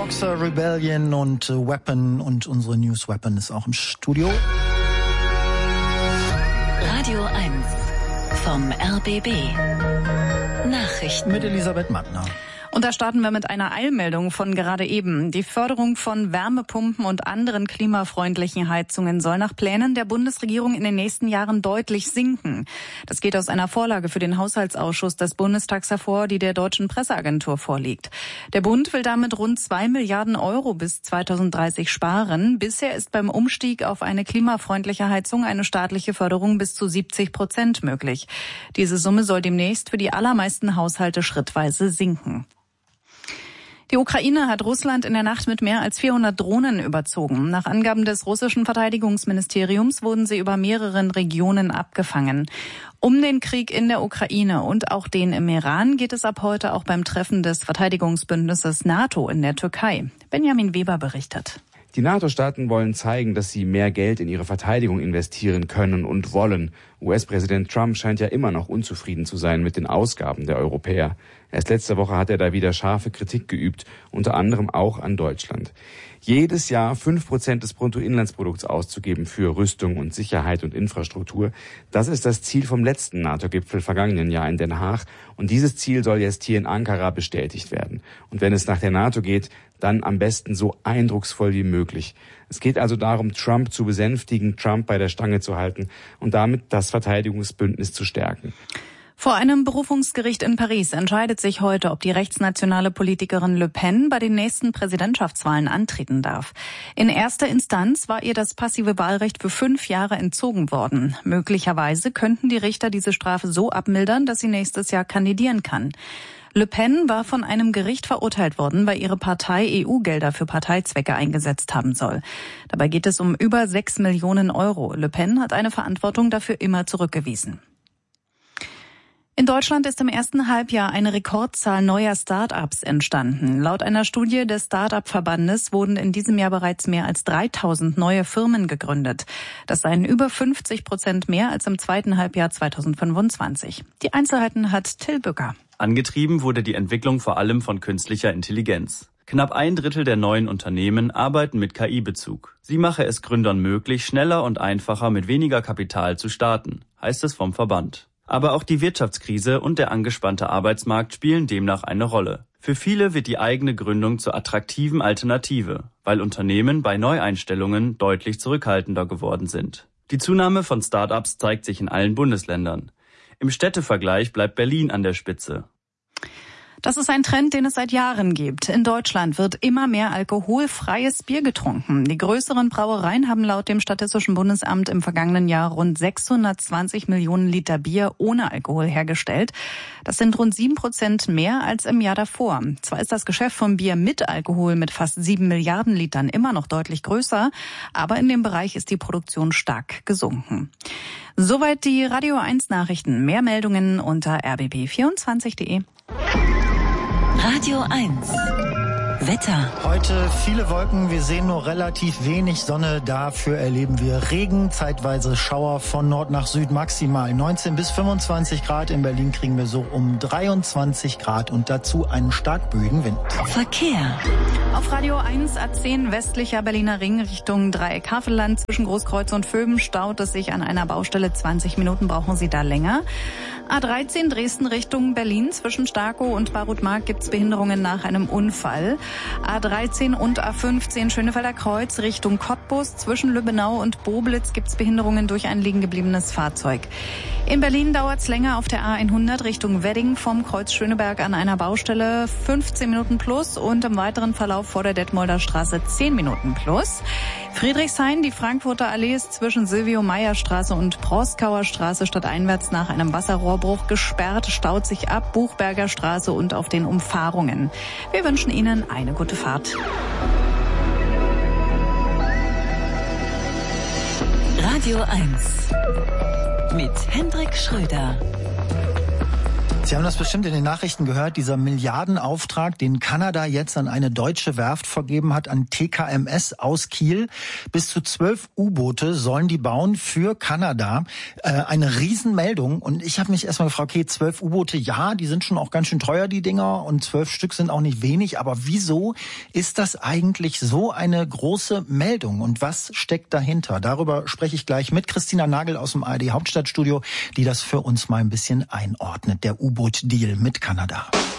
Boxer, Rebellion und Weapon, und unsere News Weapon ist auch im Studio. Radio 1 vom RBB. Nachrichten Mit Elisabeth Mattner. Und da starten wir mit einer Eilmeldung von gerade eben. Die Förderung von Wärmepumpen und anderen klimafreundlichen Heizungen soll nach Plänen der Bundesregierung in den nächsten Jahren deutlich sinken. Das geht aus einer Vorlage für den Haushaltsausschuss des Bundestags hervor, die der Deutschen Presseagentur vorliegt. Der Bund will damit rund 2 Milliarden Euro bis 2030 sparen. Bisher ist beim Umstieg auf eine klimafreundliche Heizung eine staatliche Förderung bis zu 70% möglich. Diese Summe soll demnächst für die allermeisten Haushalte schrittweise sinken. Die Ukraine hat Russland in der Nacht mit mehr als 400 Drohnen überzogen. Nach Angaben des russischen Verteidigungsministeriums wurden sie über mehreren Regionen abgefangen. Um den Krieg in der Ukraine und auch den im Iran geht es ab heute auch beim Treffen des Verteidigungsbündnisses NATO in der Türkei. Benjamin Weber berichtet. Die NATO-Staaten wollen zeigen, dass sie mehr Geld in ihre Verteidigung investieren können und wollen. US-Präsident Trump scheint ja immer noch unzufrieden zu sein mit den Ausgaben der Europäer. Erst letzte Woche hat er da wieder scharfe Kritik geübt, unter anderem auch an Deutschland. Jedes Jahr 5% des Bruttoinlandsprodukts auszugeben für Rüstung und Sicherheit und Infrastruktur, das ist das Ziel vom letzten NATO-Gipfel vergangenen Jahr in Den Haag. Und dieses Ziel soll jetzt hier in Ankara bestätigt werden. Und wenn es nach der NATO geht, dann am besten so eindrucksvoll wie möglich. Es geht also darum, Trump zu besänftigen, Trump bei der Stange zu halten und damit das Verteidigungsbündnis zu stärken. Vor einem Berufungsgericht in Paris entscheidet sich heute, ob die rechtsnationale Politikerin Le Pen bei den nächsten Präsidentschaftswahlen antreten darf. In erster Instanz war ihr das passive Wahlrecht für 5 Jahre entzogen worden. Möglicherweise könnten die Richter diese Strafe so abmildern, dass sie nächstes Jahr kandidieren kann. Le Pen war von einem Gericht verurteilt worden, weil ihre Partei EU-Gelder für Parteizwecke eingesetzt haben soll. Dabei geht es um über 6 Millionen Euro. Le Pen hat eine Verantwortung dafür immer zurückgewiesen. In Deutschland ist im ersten Halbjahr eine Rekordzahl neuer Start-ups entstanden. Laut einer Studie des Start-up-Verbandes wurden in diesem Jahr bereits mehr als 3000 neue Firmen gegründet. Das seien über 50% mehr als im zweiten Halbjahr 2025. Die Einzelheiten hat Till Bücker. Angetrieben wurde die Entwicklung vor allem von künstlicher Intelligenz. Knapp 1/3 der neuen Unternehmen arbeiten mit KI-Bezug. Sie mache es Gründern möglich, schneller und einfacher mit weniger Kapital zu starten, heißt es vom Verband. Aber auch die Wirtschaftskrise und der angespannte Arbeitsmarkt spielen demnach eine Rolle. Für viele wird die eigene Gründung zur attraktiven Alternative, weil Unternehmen bei Neueinstellungen deutlich zurückhaltender geworden sind. Die Zunahme von Start-ups zeigt sich in allen Bundesländern. Im Städtevergleich bleibt Berlin an der Spitze. Das ist ein Trend, den es seit Jahren gibt. In Deutschland wird immer mehr alkoholfreies Bier getrunken. Die größeren Brauereien haben laut dem Statistischen Bundesamt im vergangenen Jahr rund 620 Millionen Liter Bier ohne Alkohol hergestellt. Das sind rund 7% mehr als im Jahr davor. Zwar ist das Geschäft von Bier mit Alkohol mit fast 7 Milliarden Litern immer noch deutlich größer, aber in dem Bereich ist die Produktion stark gesunken. Soweit die Radio 1 Nachrichten. Mehr Meldungen unter rbb24.de. Radio 1 Wetter. Heute viele Wolken, wir sehen nur relativ wenig Sonne. Dafür erleben wir Regen, zeitweise Schauer von Nord nach Süd, maximal 19 bis 25 Grad. In Berlin kriegen wir so um 23 Grad und dazu einen stark böigen Wind. Verkehr. Auf Radio 1 A10 westlicher Berliner Ring Richtung Dreieck Havelland zwischen Großkreuz und Vöben staut es sich an einer Baustelle. 20 Minuten brauchen Sie da länger. A13 Dresden Richtung Berlin zwischen Starkow und Barutmark gibt's Behinderungen nach einem Unfall. A13 und A15 Schönefelder Kreuz Richtung Cottbus zwischen Lübbenau und Boblitz gibt's Behinderungen durch ein liegen gebliebenes Fahrzeug. In Berlin dauert's länger auf der A100 Richtung Wedding vom Kreuz Schöneberg an einer Baustelle 15 Minuten plus und im weiteren Verlauf vor der Detmolder Straße 10 Minuten plus. Friedrichshain, die Frankfurter Allee ist zwischen Silvio-Meyer-Straße und Proskauer Straße stadteinwärts nach einem Wasserrohrbruch gesperrt, staut sich ab Buchberger Straße und auf den Umfahrungen. Wir wünschen Ihnen eine gute Fahrt. Radio 1 mit Hendrik Schröder. Sie haben das bestimmt in den Nachrichten gehört, dieser Milliardenauftrag, den Kanada jetzt an eine deutsche Werft vergeben hat, an TKMS aus Kiel. Bis zu 12 U-Boote sollen die bauen für Kanada. Eine Riesenmeldung. Und ich habe mich erstmal gefragt, okay, 12 U-Boote, ja, die sind schon auch ganz schön teuer, die Dinger. Und 12 Stück sind auch nicht wenig. Aber wieso ist das eigentlich so eine große Meldung? Und was steckt dahinter? Darüber spreche ich gleich mit Christina Nagel aus dem ARD Hauptstadtstudio, die das für uns mal ein bisschen einordnet. Der U-Boot-Deal mit Kanada.